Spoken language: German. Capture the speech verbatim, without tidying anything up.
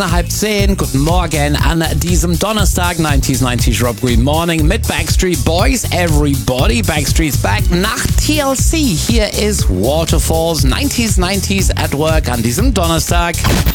Halb zehn, guten Morgen an diesem Donnerstag, neunzig neunzig Rob Green Morning mit Backstreet Boys, Everybody, Backstreet's Back nach T L C. Hier ist Waterfalls, neunzig neunzig at Work an diesem Donnerstag.